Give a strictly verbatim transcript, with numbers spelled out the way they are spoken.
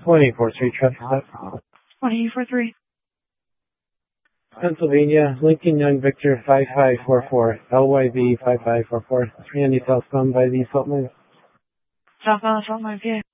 twenty-fourth Street traffic stop. twenty-four three. Pennsylvania, Lincoln Young Victor five five four four, L Y V five five four four, three ninety southbound by the Salt Mine. Southbound Salt Mine, P A.